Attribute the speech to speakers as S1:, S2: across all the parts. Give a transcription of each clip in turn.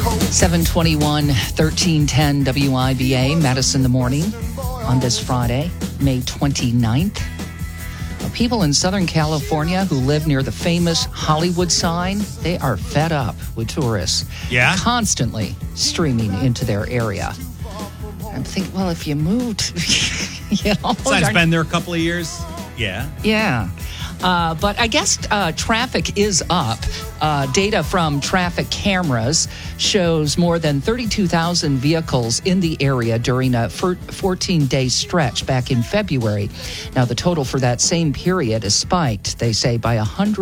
S1: 721, 1310 WIBA, Madison in the Morning on this Friday, May 29th. People in Southern California who live near the famous Hollywood sign, they are fed up with tourists constantly streaming into their area. I'm thinking, well, if you moved,
S2: Sign's been there a couple of years. Yeah.
S1: Yeah. But I guess traffic is up. Data from traffic cameras shows more than 32,000 vehicles in the area during a 14-day stretch back in February. Now, the total for that same period has spiked, they say, by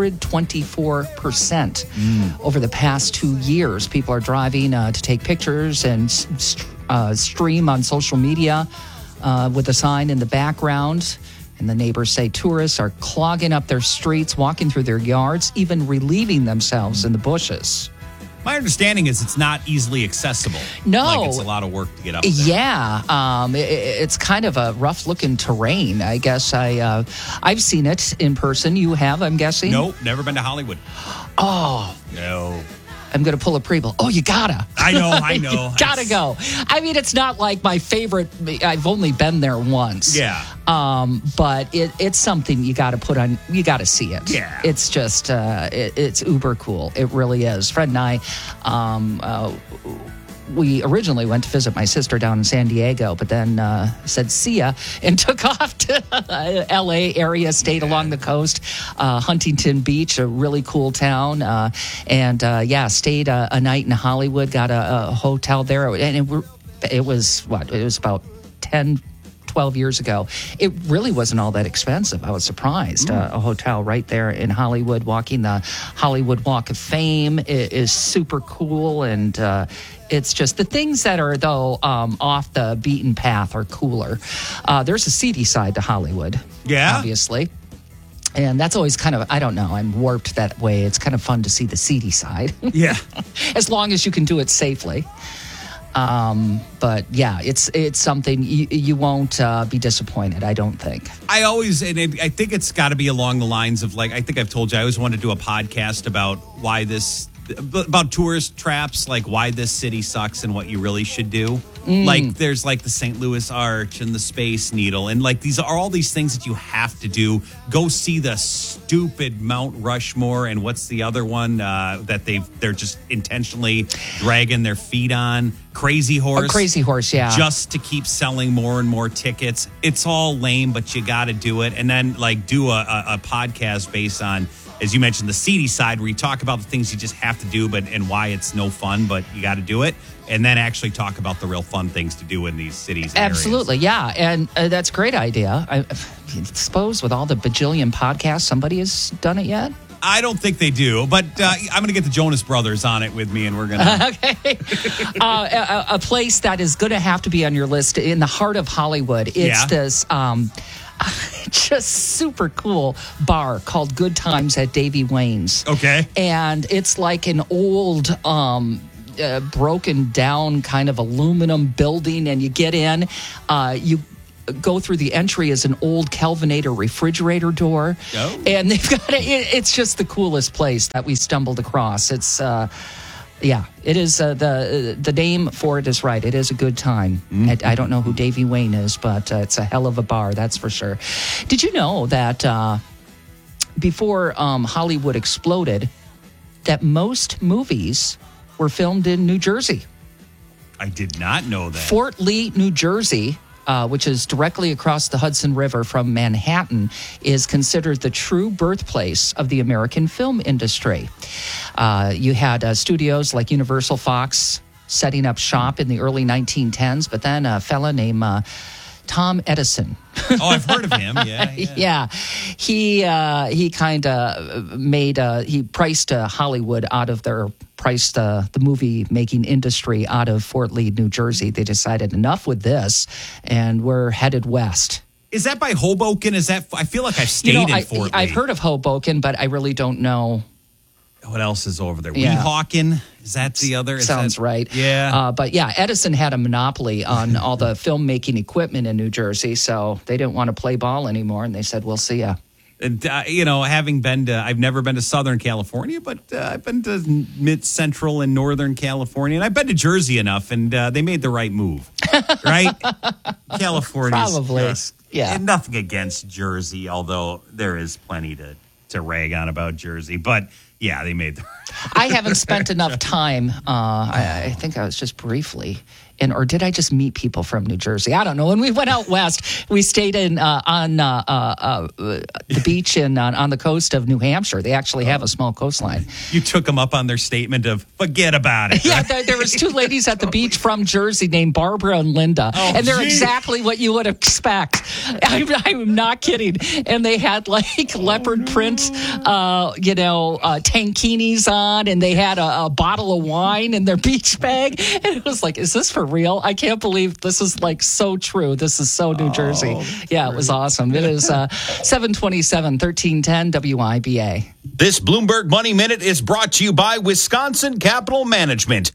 S1: 124% over the past 2 years. People are driving to take pictures and stream on social media with a sign in the background. And the neighbors say tourists are clogging up their streets, walking through their yards, even relieving themselves in the bushes.
S2: My understanding is it's not easily accessible.
S1: No.
S2: Like it's a lot of work to get up there.
S1: Yeah. It's kind of a rough-looking terrain, I guess. I've seen it in person. You have, I'm guessing?
S2: Nope, never been to Hollywood.
S1: Oh.
S2: No.
S1: I'm going to pull a pre-bill. Oh, you gotta.
S2: I know.
S1: You gotta go. I mean, it's not like my favorite. I've only been there once.
S2: Yeah.
S1: But it's something you got to put on. You got to see it.
S2: Yeah.
S1: It's just, it's uber cool. It really is. Fred and I, we originally went to visit my sister down in San Diego, but then said see ya and took off to L.A. area, stayed along the coast, Huntington Beach, a really cool town, and stayed a night in Hollywood, got a hotel there, and it was about 10, 12 years ago. It really wasn't all that expensive. I was surprised. A hotel right there in Hollywood, walking the Hollywood Walk of Fame is super cool, and it's just the things that are, though, off the beaten path are cooler. There's a seedy side to Hollywood, obviously. And that's always kind of, I don't know, I'm warped that way. It's kind of fun to see the seedy side.
S2: Yeah.
S1: As long as you can do it safely. But yeah, it's something you won't be disappointed, I don't think.
S2: I think it's got to be along the lines of, like, I think I've told you, I always wanted to do a podcast about about tourist traps, like why this city sucks and what you really should do. Like there's like the St. Louis Arch and the Space Needle, and like these are all these things that you have to do. Go see the stupid Mount Rushmore, and what's the other one that they're just intentionally dragging their feet on? Crazy Horse.
S1: Oh, Crazy Horse, yeah.
S2: Just to keep selling more and more tickets. It's all lame, but you got to do it. And then like do a podcast based on, as you mentioned, the seedy side, where you talk about the things you just have to do, and why it's no fun, but you got to do it. And then actually talk about the real fun things to do in these cities. And
S1: absolutely, yeah. And that's a great idea. I suppose with all the bajillion podcasts, somebody has done it yet?
S2: I don't think they do, but I'm going to get the Jonas Brothers on it with me, and we're going to...
S1: Okay. A place that is going to have to be on your list in the heart of Hollywood. It's this... just super cool bar called Good Times at Davy Wayne's.
S2: Okay.
S1: And it's like an old... broken down kind of aluminum building, and you get in, you go through the entry as an old Kelvinator refrigerator door. Oh. And they've got it's just the coolest place that we stumbled across. It's it is the name for it is right. It is a good time. I don't know who Davy Wayne is, but it's a hell of a bar, that's for sure. Did you know that before Hollywood exploded, that most movies were filmed in New Jersey?
S2: I did not know that.
S1: Fort Lee, New Jersey, which is directly across the Hudson River from Manhattan, is considered the true birthplace of the American film industry. You had studios like Universal Fox setting up shop in the early 1910s, but then a fella named Tom Edison.
S2: Oh, I've heard of him. Yeah.
S1: He kind of he priced Hollywood out of priced the movie making industry out of Fort Lee, New Jersey. They decided enough with this, and we're headed west.
S2: Is that by Hoboken? I feel like I've stayed in Fort Lee.
S1: I've heard of Hoboken, but I really don't know.
S2: What else is over there? Weehawken? Is that the other?
S1: Sounds right.
S2: Yeah.
S1: But yeah, Edison had a monopoly on all the filmmaking equipment in New Jersey, so they didn't want to play ball anymore, and they said, we'll see ya.
S2: And, having been I've never been to Southern California, but I've been to mid-central and Northern California. And I've been to Jersey enough, and they made the right move, right? California's
S1: Probably, yeah.
S2: And nothing against Jersey, although there is plenty to rag on about Jersey. But, yeah, they made the
S1: I haven't spent enough time. I think I was just briefly or did I just meet people from New Jersey? I don't know. When we went out west, we stayed on the beach and on the coast of New Hampshire. They actually have a small coastline.
S2: You took them up on their statement of forget about it.
S1: Yeah, there was two ladies at the beach from Jersey named Barbara and Linda, and they're exactly what you would expect. I'm not kidding. And they had like leopard print, tankinis on, and they had a bottle of wine in their beach bag. And it was like, is this for real? I can't believe this is like so true. This is so New Jersey. Yeah, it was awesome. It is 727, 1310 WIBA.
S3: This Bloomberg Money Minute is brought to you by Wisconsin Capital Management.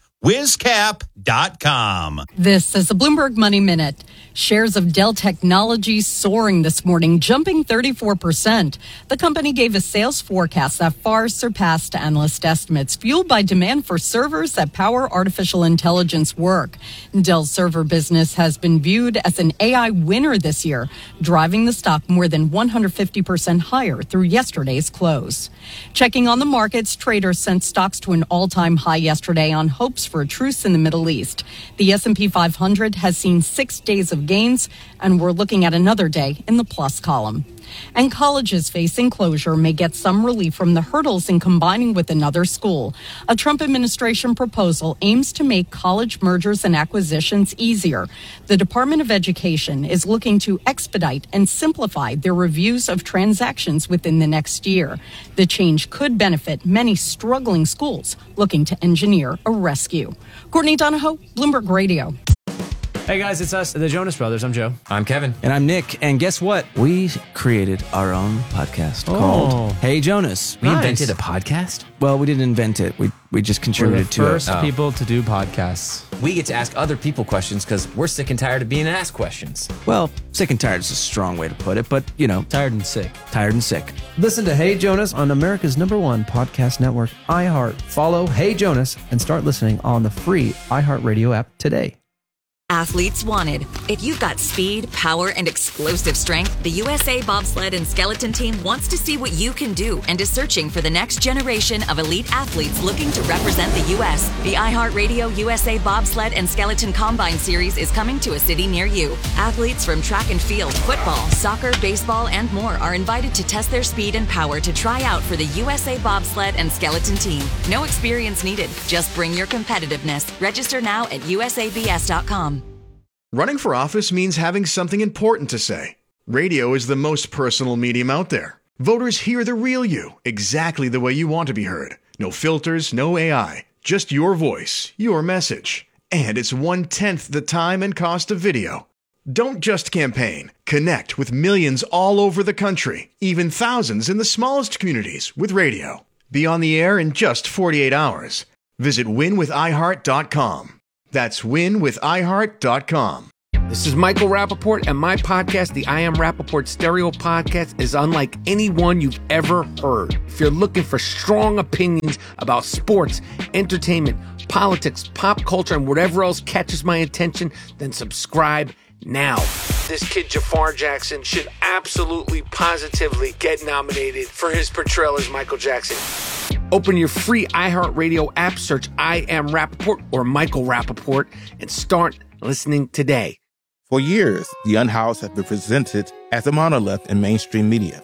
S3: WisCap.com.
S4: This is the Bloomberg Money Minute. Shares of Dell Technologies soaring this morning, jumping 34%. The company gave a sales forecast that far surpassed analyst estimates, fueled by demand for servers that power artificial intelligence work. Dell's server business has been viewed as an AI winner this year, driving the stock more than 150% higher through yesterday's close. Checking on the markets, traders sent stocks to an all-time high yesterday on hopes for a truce in the Middle East. The S&P 500 has seen 6 days of gains, and we're looking at another day in the plus column. And colleges facing closure may get some relief from the hurdles in combining with another school. A Trump administration proposal aims to make college mergers and acquisitions easier. The Department of Education is looking to expedite and simplify their reviews of transactions within the next year. The change could benefit many struggling schools looking to engineer a rescue. Courtney Donahoe, Bloomberg Radio.
S5: Hey guys, it's us, the Jonas Brothers. I'm Joe.
S6: I'm Kevin.
S7: And I'm Nick. And guess what? We created our own podcast called Hey Jonas.
S6: We invented a podcast?
S7: Well, we didn't invent it. We just contributed to it.
S5: We're the first people to do podcasts.
S6: We get to ask other people questions because we're sick and tired of being asked questions.
S7: Well, sick and tired is a strong way to put it, but,
S5: Tired and sick.
S7: Tired and sick.
S8: Listen to Hey Jonas on America's #1 podcast network, iHeart. Follow Hey Jonas and start listening on the free iHeartRadio app today.
S9: Athletes wanted. If you've got speed, power, and explosive strength, the USA Bobsled and Skeleton Team wants to see what you can do and is searching for the next generation of elite athletes looking to represent the U.S. The iHeartRadio USA Bobsled and Skeleton Combine Series is coming to a city near you. Athletes from track and field, football, soccer, baseball, and more are invited to test their speed and power to try out for the USA Bobsled and Skeleton Team. No experience needed. Just bring your competitiveness. Register now at usabs.com.
S10: Running for office means having something important to say. Radio is the most personal medium out there. Voters hear the real you, exactly the way you want to be heard. No filters, no AI, just your voice, your message. And it's 1/10 the time and cost of video. Don't just campaign. Connect with millions all over the country, even thousands in the smallest communities with radio. Be on the air in just 48 hours. Visit winwithiheart.com. That's winwithiheart.com.
S11: This is Michael Rappaport, and my podcast, the I Am Rappaport Stereo Podcast, is unlike any one you've ever heard. If you're looking for strong opinions about sports, entertainment, politics, pop culture, and whatever else catches my attention, then subscribe now. This kid Jafar Jackson should absolutely, positively get nominated for his portrayal as Michael Jackson. Open your free iHeartRadio app, search I Am Rappaport or Michael Rappaport, and start listening today.
S12: For years, The Unhoused has been presented as a monolith in mainstream media.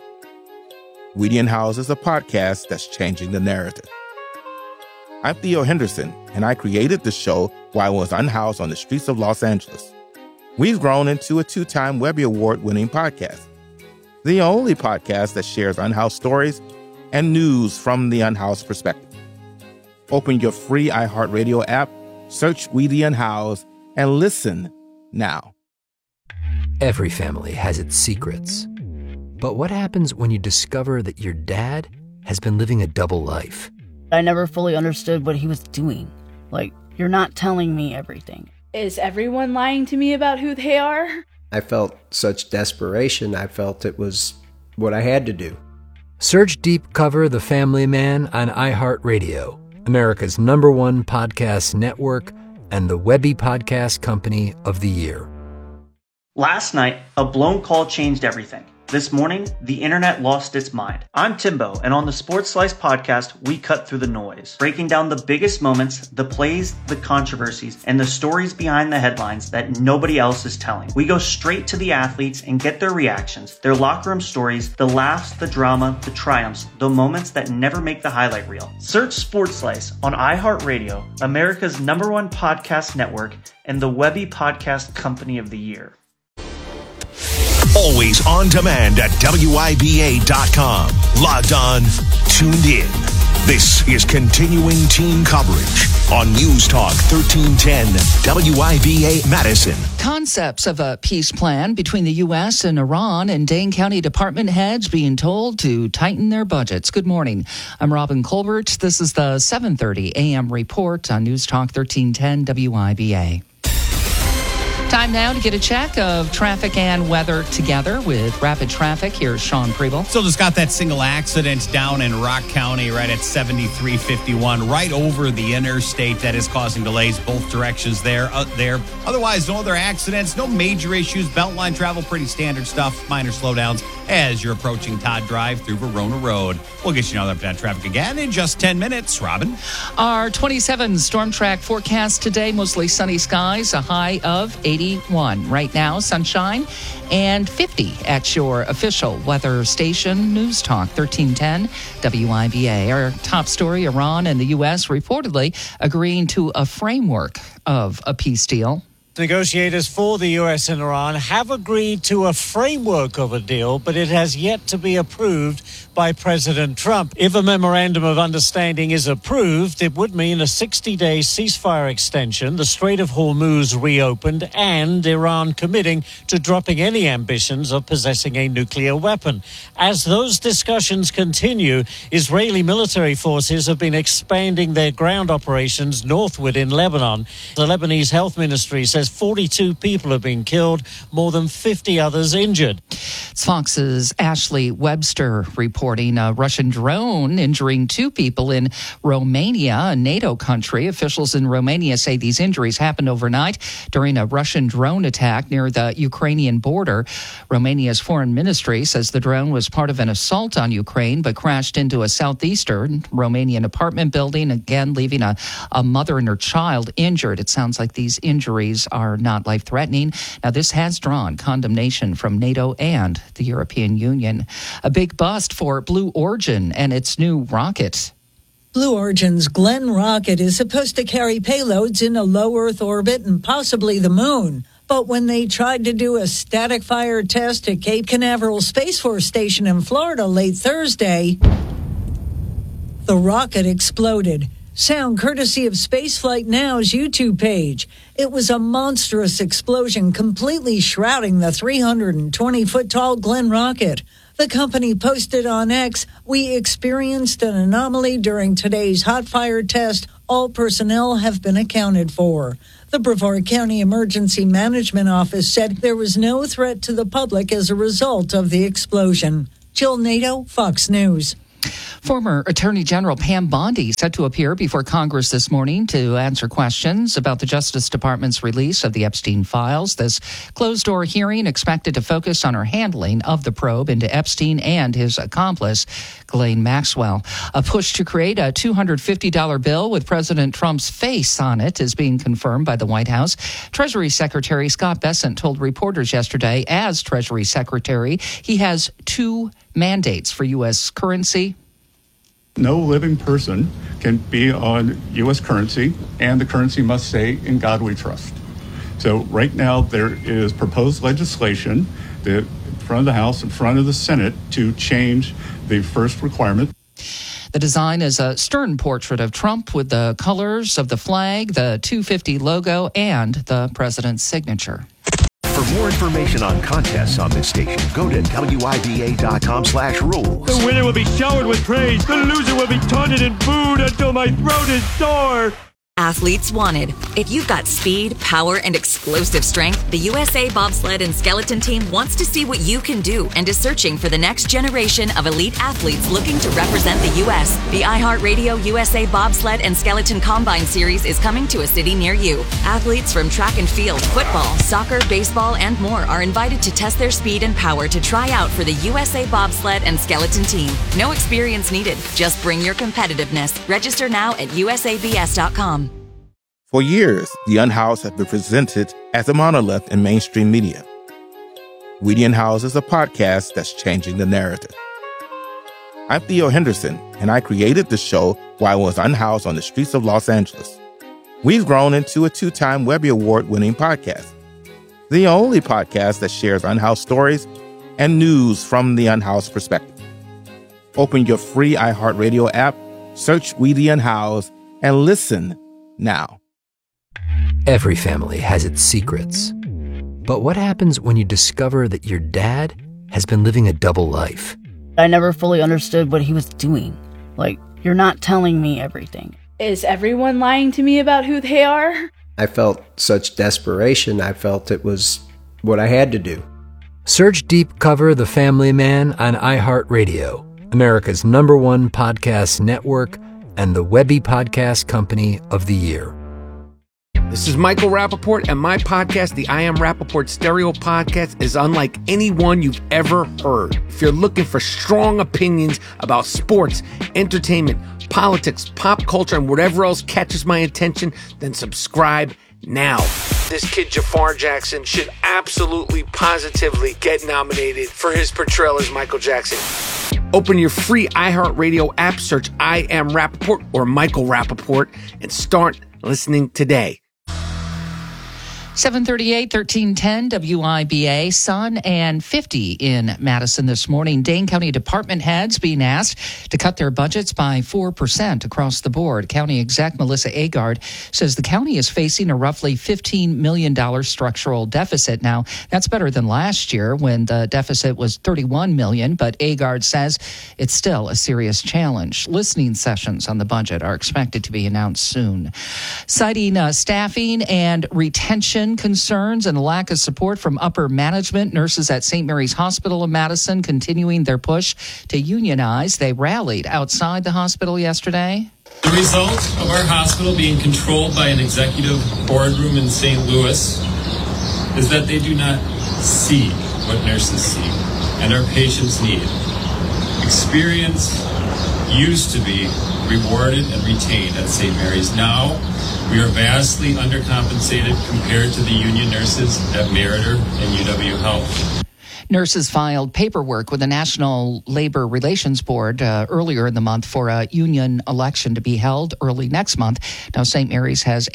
S12: We the Unhoused is a podcast that's changing the narrative. I'm Theo Henderson, and I created the show while I was unhoused on the streets of Los Angeles. We've grown into a 2-time Webby Award-winning podcast, the only podcast that shares unhoused stories and news from the unhoused perspective. Open your free iHeartRadio app, search We the Unhoused, and listen now.
S13: Every family has its secrets. But what happens when you discover that your dad has been living a double life?
S14: I never fully understood what he was doing. Like, you're not telling me everything.
S15: Is everyone lying to me about who they are?
S16: I felt such desperation. I felt it was what I had to do.
S13: Search Deep Cover The Family Man on iHeartRadio, America's #1 podcast network and the Webby Podcast Company of the Year.
S16: Last night, a blown call changed everything. This morning, the internet lost its mind. I'm Timbo, and on the Sports Slice podcast, we cut through the noise, breaking down the biggest moments, the plays, the controversies, and the stories behind the headlines that nobody else is telling. We go straight to the athletes and get their reactions, their locker room stories, the laughs, the drama, the triumphs, the moments that never make the highlight reel. Search Sports Slice on iHeartRadio, America's #1 podcast network, and the Webby Podcast Company of the Year.
S17: Always on demand at WIBA.com. Logged on, tuned in. This is continuing team coverage on News Talk 1310 WIBA Madison.
S1: Concepts of a peace plan between the U.S. and Iran, and Dane County department heads being told to tighten their budgets. Good morning. I'm Robin Colbert. This is the 7:30 a.m. report on News Talk 1310 WIBA. Time now to get a check of traffic and weather together with Rapid Traffic. Here's Sean Preble.
S2: Still just got that single accident down in Rock County right at 7351, right over the interstate. That is causing delays both directions there. Otherwise, no other accidents, no major issues. Beltline travel, pretty standard stuff. Minor slowdowns as you're approaching Todd Drive through Verona Road. We'll get you another that traffic again in just 10 minutes. Robin?
S1: Our 27 storm track forecast today, mostly sunny skies, a high of 81. Right now, sunshine and 50 at your official weather station, News Talk 1310 WIBA. Our top story, Iran and the U.S. reportedly agreeing to a framework of a peace deal.
S18: Negotiators for the U.S. and Iran have agreed to a framework of a deal, but it has yet to be approved by President Trump. If a memorandum of understanding is approved, it would mean a 60-day ceasefire extension, the Strait of Hormuz reopened, and Iran committing to dropping any ambitions of possessing a nuclear weapon. As those discussions continue, Israeli military forces have been expanding their ground operations northward in Lebanon. The Lebanese Health Ministry says 42 people have been killed, more than 50 others injured.
S1: It's Fox's Ashley Webster reporting a Russian drone injuring 2 people in Romania, a NATO country. Officials in Romania say these injuries happened overnight during a Russian drone attack near the Ukrainian border. Romania's foreign ministry says the drone was part of an assault on Ukraine, but crashed into a southeastern Romanian apartment building, again leaving a mother and her child injured. It sounds like these injuries are not life-threatening. Now, this has drawn condemnation from NATO and the European Union. A big bust for Blue Origin and its new rocket.
S19: Blue Origin's Glenn rocket is supposed to carry payloads in a low Earth orbit and possibly the moon. But when they tried to do a static fire test at Cape Canaveral Space Force Station in Florida late Thursday, the rocket exploded. Sound courtesy of Spaceflight Now's YouTube page. It was a monstrous explosion completely shrouding the 320-foot-tall Glenn rocket. The company posted on X, "We experienced an anomaly during today's hot fire test. All personnel have been accounted for." The Brevard County Emergency Management Office said there was no threat to the public as a result of the explosion. Jill Nato, Fox News.
S1: Former Attorney General Pam Bondi set to appear before Congress this morning to answer questions about the Justice Department's release of the Epstein files. This closed-door hearing expected to focus on her handling of the probe into Epstein and his accomplice, Ghislaine Maxwell. A push to create a $250 bill with President Trump's face on it is being confirmed by the White House. Treasury Secretary Scott Bessent told reporters yesterday, as Treasury Secretary, he has 2 mandates for U.S. currency.
S20: No living person can be on U.S. currency, and the currency must say, "In God we trust." So right now there is proposed legislation that in front of the House, in front of the Senate, to change the first requirement.
S1: The design is a stern portrait of Trump with the colors of the flag, the 250 logo, and the president's signature.
S17: For more information on contests on this station, go to WIBA.com/rules.
S21: The winner will be showered with praise. The loser will be taunted and booed until my throat is sore.
S9: Athletes wanted. If you've got speed, power, and explosive strength, the USA Bobsled and Skeleton Team wants to see what you can do and is searching for the next generation of elite athletes looking to represent the U.S. The iHeartRadio USA Bobsled and Skeleton Combine Series is coming to a city near you. Athletes from track and field, football, soccer, baseball, and more are invited to test their speed and power to try out for the USA Bobsled and Skeleton Team. No experience needed. Just bring your competitiveness. Register now at usabs.com.
S12: For years, The Unhoused has been presented as a monolith in mainstream media. We the Unhoused is a podcast that's changing the narrative. I'm Theo Henderson, and I created the show while I was unhoused on the streets of Los Angeles. We've grown into a 2-time Webby Award-winning podcast, the only podcast that shares unhoused stories and news from the unhoused perspective. Open your free iHeartRadio app, search We the Unhoused, and listen now.
S13: Every family has its secrets. But what happens when you discover that your dad has been living a double life?
S14: I never fully understood what he was doing. Like, you're not telling me everything.
S15: Is everyone lying to me about who they are?
S21: I felt such desperation. I felt it was what I had to do.
S13: Search Deep Cover The Family Man on iHeartRadio, America's #1 podcast network and the Webby Podcast Company of the Year.
S11: This is Michael Rappaport, and my podcast, the I Am Rappaport Stereo Podcast, is unlike any one you've ever heard. If you're looking for strong opinions about sports, entertainment, politics, pop culture, and whatever else catches my attention, then subscribe now. This kid Jafar Jackson should absolutely, positively get nominated for his portrayal as Michael Jackson. Open your free iHeartRadio app, search I Am Rappaport or Michael Rappaport, and start listening today.
S1: 738, 1310 WIBA, sun and 50 in Madison this morning. Dane County department heads being asked to cut their budgets by 4% across the board. County exec Melissa Agard says the county is facing a roughly $15 million structural deficit. Now, that's better than last year when the deficit was $31 million, but Agard says it's still a serious challenge. Listening sessions on the budget are expected to be announced soon. Citing staffing and retention concerns and a lack of support from upper management, nurses at St. Mary's Hospital in Madison continuing their push to unionize. They rallied outside the hospital yesterday.
S22: The result of our hospital being controlled by an executive boardroom in St. Louis is that they do not see what nurses see and our patients need. Experience used to be rewarded and retained at St. Mary's. Now, we are vastly undercompensated compared to the union nurses at Meritor and UW Health.
S1: Nurses filed paperwork with the National Labor Relations Board earlier in the month for a union election to be held early next month. Now, St. Mary's has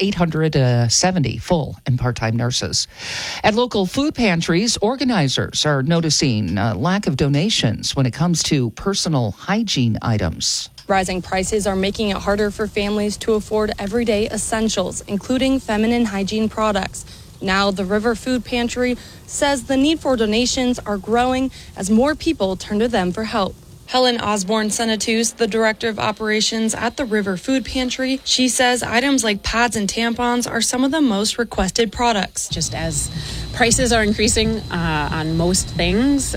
S1: 870 full and part-time nurses. At local food pantries, organizers are noticing a lack of donations when it comes to personal hygiene items.
S23: Rising prices are making it harder for families to afford everyday essentials, including feminine hygiene products. Now, the River Food Pantry says the need for donations are growing as more people turn to them for help. Helen Osborne-Senatus, the director of operations at the River Food Pantry, she says items like pads and tampons are some of the most requested products.
S24: Just as prices are increasing on most things,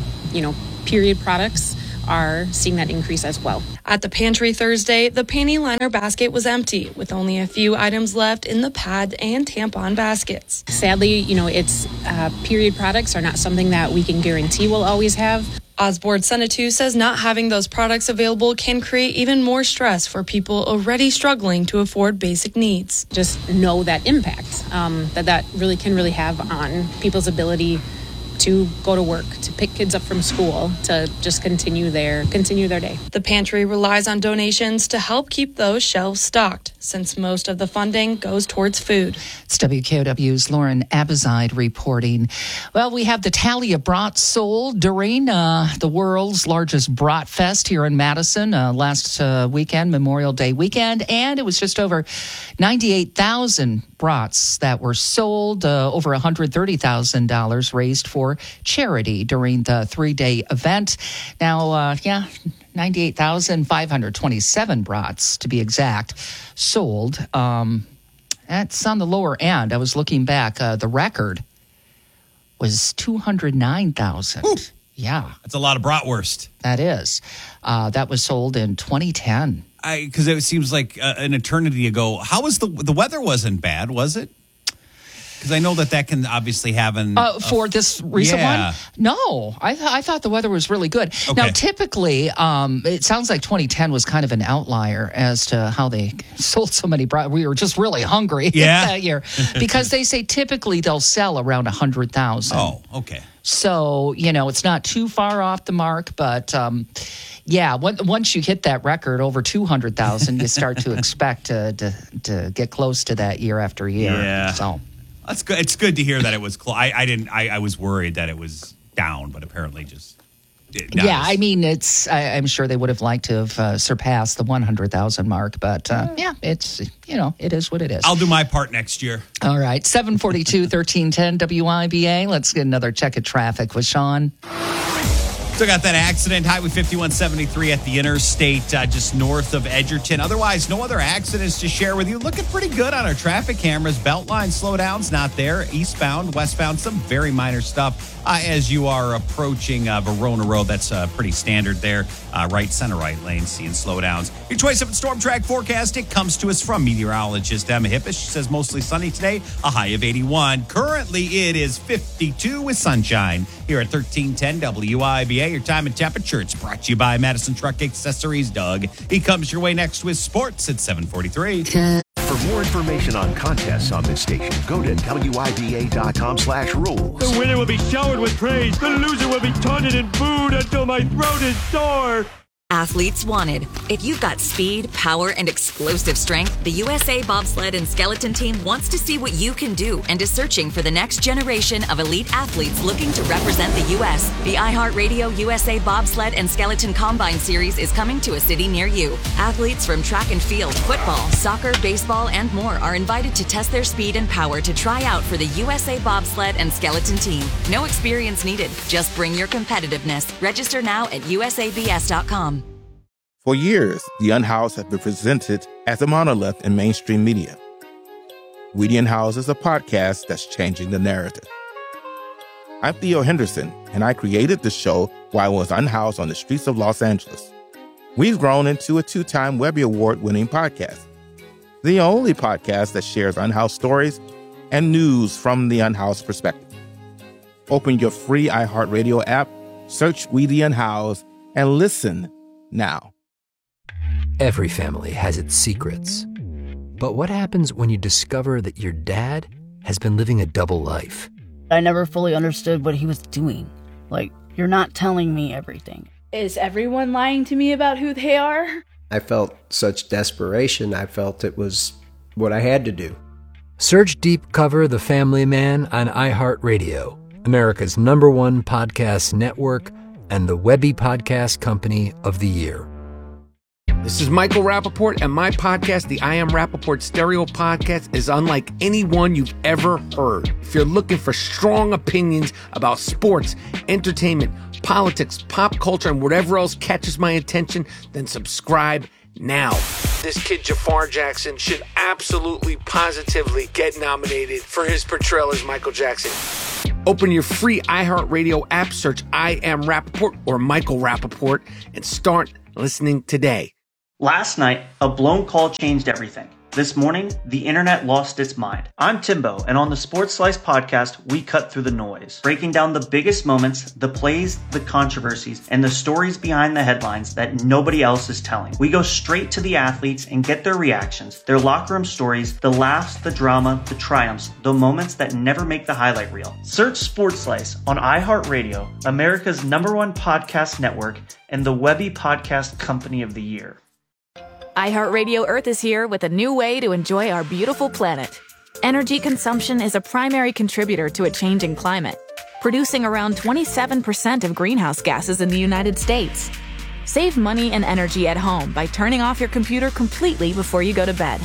S24: period products are seeing that increase as well.
S23: At the pantry Thursday, the panty liner basket was empty, with only a few items left in the pad and tampon baskets.
S24: Sadly, it's period products are not something that we can guarantee we'll always have.
S23: Osborne-Senatus says not having those products available can create even more stress for people already struggling to afford basic needs.
S24: Just know that impact that really can have on people's ability to go to work, to pick kids up from school, to just continue their day.
S23: The pantry relies on donations to help keep those shelves stocked, since most of the funding goes towards food.
S1: It's WKOW's Lauren Abizide reporting. Well, we have the tally of brats sold during the world's largest brat fest here in Madison last weekend, Memorial Day weekend, and it was just over 98,000 brats that were sold, over $130,000 raised for charity during the 3-day event. Now, 98,527 brats, to be exact, sold. That's on the lower end. I was looking back. The record was 209,000. Yeah.
S2: That's a lot of bratwurst.
S1: That is. That was sold in 2010.
S2: Because it seems like an eternity ago. How was the weather? Wasn't bad, was it? Because I know that can obviously have
S1: for this recent one? No, I thought the weather was really good. Okay. Now, typically, it sounds like 2010 was kind of an outlier as to how they sold so many. We were just really hungry that year. Because they say typically they'll sell around 100,000.
S2: Oh, okay.
S1: So, it's not too far off the mark, but once you hit that record over 200,000, you start to expect to get close to that year after year.
S2: Yeah.
S1: So.
S2: That's good. It's good to hear that it was close. I was worried that it was down, but apparently just.
S1: I mean, I'm sure they would have liked to have surpassed the 100,000 mark, but it's it is what it is.
S2: I'll do my part next year.
S1: All right, 742 1310 WIBA. Let's get another check of traffic with Sean.
S2: Still got that accident, Highway 5173 at the interstate just north of Edgerton. Otherwise, no other accidents to share with you. Looking pretty good on our traffic cameras. Beltline slowdowns not there. Eastbound, westbound, some very minor stuff as you are approaching Verona Road. That's pretty standard there. Center right lane, seeing slowdowns. Your choice of a storm track forecast, it comes to us from meteorologist Emma Hippish. She says mostly sunny today, a high of 81. Currently, it is 52 with sunshine here at 1310 WIBA. Your time and temperature, it's brought to you by Madison Truck Accessories. Doug, he comes your way next with sports at 7:43.
S17: For more information on contests on this station, go to WIBA.com/rules.
S3: The winner will be showered with praise. The loser will be taunted and booed until my throat is sore.
S9: Athletes wanted. If you've got speed, power, and explosive strength, the USA Bobsled and Skeleton Team wants to see what you can do and is searching for the next generation of elite athletes looking to represent the U.S. The iHeartRadio USA Bobsled and Skeleton Combine Series is coming to a city near you. Athletes from track and field, football, soccer, baseball, and more are invited to test their speed and power to try out for the USA Bobsled and Skeleton Team. No experience needed. Just bring your competitiveness. Register now at usabs.com.
S12: For years, The Unhoused has been presented as a monolith in mainstream media. We the Unhoused is a podcast that's changing the narrative. I'm Theo Henderson, and I created the show while I was unhoused on the streets of Los Angeles. We've grown into a 2-time Webby Award-winning podcast, the only podcast that shares unhoused stories and news from the unhoused perspective. Open your free iHeartRadio app, search We the Unhoused, and listen now.
S13: Every family has its secrets. But what happens when you discover that your dad has been living a double life?
S14: I never fully understood what he was doing. Like, you're not telling me everything.
S15: Is everyone lying to me about who they are?
S21: I felt such desperation. I felt it was what I had to do.
S13: Search Deep Cover The Family Man on iHeartRadio, America's #1 podcast network and the Webby Podcast Company of the Year.
S11: This is Michael Rappaport, and my podcast, the I Am Rappaport Stereo Podcast, is unlike anyone you've ever heard. If you're looking for strong opinions about sports, entertainment, politics, pop culture, and whatever else catches my attention, then subscribe now. This kid, Jafar Jackson, should absolutely, positively get nominated for his portrayal as Michael Jackson. Open your free iHeartRadio app, search I Am Rappaport or Michael Rappaport, and start listening today.
S16: Last night, a blown call changed everything. This morning, the internet lost its mind. I'm Timbo, and on the Sports Slice podcast, we cut through the noise, breaking down the biggest moments, the plays, the controversies, and the stories behind the headlines that nobody else is telling. We go straight to the athletes and get their reactions, their locker room stories, the laughs, the drama, the triumphs, the moments that never make the highlight reel. Search Sports Slice on iHeartRadio, America's #1 podcast network, and the Webby Podcast Company of the Year.
S4: iHeartRadio Earth is here with a new way to enjoy our beautiful planet. Energy consumption is a primary contributor to a changing climate, producing around 27% of greenhouse gases in the United States. Save money and energy at home by turning off your computer completely before you go to bed.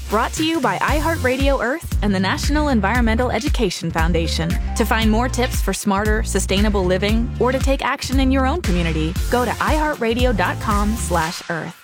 S4: Brought to you by iHeartRadio Earth and the National Environmental Education Foundation. To find more tips for smarter, sustainable living or to take action in your own community, go to iHeartRadio.com/Earth.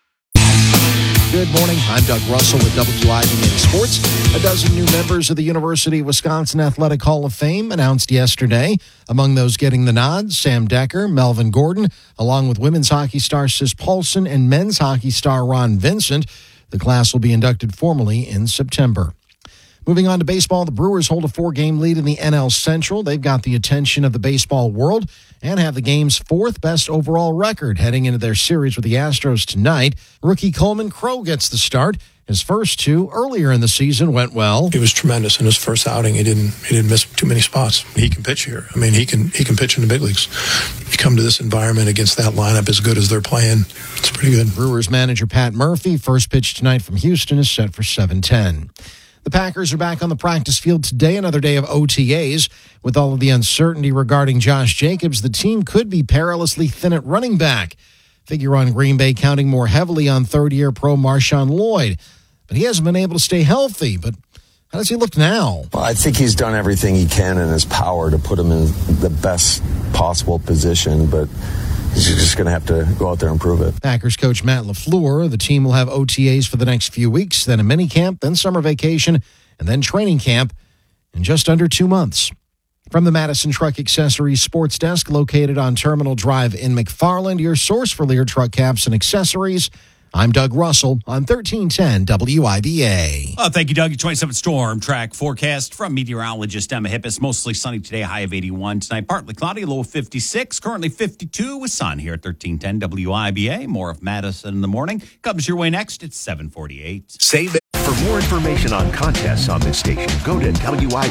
S5: Good morning. I'm Doug Russell with WIBA Sports. A dozen new members of the University of Wisconsin Athletic Hall of Fame announced yesterday. Among those getting the nod, Sam Decker, Melvin Gordon, along with women's hockey star Sis Paulson and men's hockey star Ron Vincent. The class will be inducted formally in September. Moving on to baseball, the Brewers hold a 4-game lead in the NL Central. They've got the attention of the baseball world and have the game's 4th best overall record heading into their series with the Astros tonight. Rookie Coleman Crowe gets the start. His first 2 earlier in the season went well.
S6: He was tremendous in his first outing. He didn't miss too many spots. He can pitch here. I mean, he can pitch in the big leagues. You come to this environment against that lineup as good as they're playing, it's pretty good.
S5: Brewers manager Pat Murphy, first pitch tonight from Houston, is set for 7:10. The Packers are back on the practice field today, another day of OTAs. With all of the uncertainty regarding Josh Jacobs, the team could be perilously thin at running back. Figure on Green Bay counting more heavily on third-year pro Marshawn Lloyd. But he hasn't been able to stay healthy. But how does he look now?
S7: Well, I think he's done everything he can in his power to put him in the best possible position, but he's just going to have to go out there and prove it.
S5: Packers coach Matt LaFleur. The team will have OTAs for the next few weeks, then a mini camp, then summer vacation, and then training camp in just under 2 months. From the Madison Truck Accessories Sports Desk, located on Terminal Drive in McFarland, your source for Lear truck caps and accessories. I'm Doug Russell on 1310 WIBA.
S2: Thank you, Doug. Your 27th storm track forecast from meteorologist Emma Hippis. Mostly sunny today, high of 81. Tonight, partly cloudy, low of 56. Currently 52 with sun here at 1310 WIBA. More of Madison in the morning comes your way next. It's 7:48.
S17: Save it. For more information on contests on this station, go to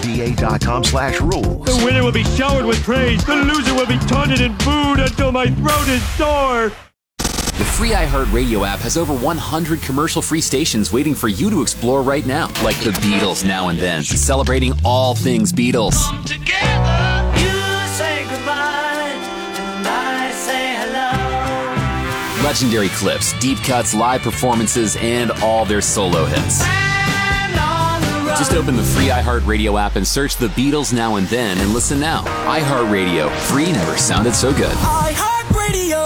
S17: WIBA.com/rules.
S3: The winner will be showered with praise. The loser will be taunted and booed until my throat is sore.
S8: The free iHeartRadio app has over 100 commercial-free stations waiting for you to explore right now. Like the Beatles Now and Then, celebrating all things Beatles.
S25: Come together, you say goodbye, and I say hello.
S8: Legendary clips, deep cuts, live performances, and all their solo hits. Just open the free iHeartRadio app and search the Beatles Now and Then and listen now. iHeartRadio. Free never sounded so good.
S25: iHeartRadio.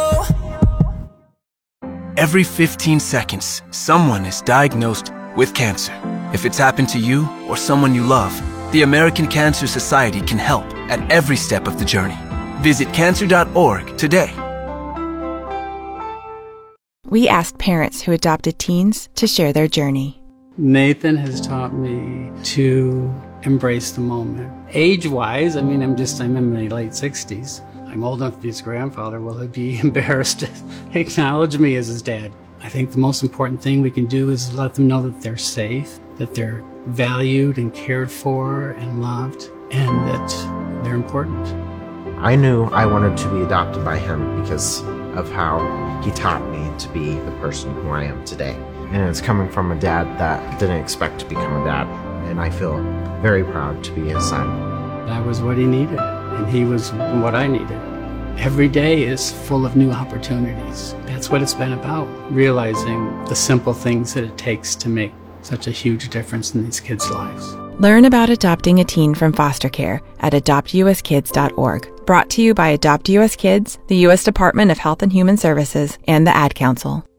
S26: Every 15 seconds, someone is diagnosed with cancer. If it's happened to you or someone you love, the American Cancer Society can help at every step of the journey. Visit cancer.org today.
S27: We asked parents who adopted teens to share their journey.
S28: Nathan has taught me to embrace the moment. Age-wise, I'm in my late 60s. I'm old enough to be his grandfather. Will he be embarrassed to acknowledge me as his dad? I think the most important thing we can do is let them know that they're safe, that they're valued and cared for and loved, and that they're important.
S29: I knew I wanted to be adopted by him because of how he taught me to be the person who I am today. And it's coming from a dad that didn't expect to become a dad, and I feel very proud to be his son.
S28: I was what he needed, and he was what I needed. Every day is full of new opportunities. That's what it's been about, realizing the simple things that it takes to make such a huge difference in these kids' lives.
S27: Learn about adopting a teen from foster care at adoptuskids.org. Brought to you by Adopt US Kids, the U.S. Department of Health and Human Services, and the Ad Council.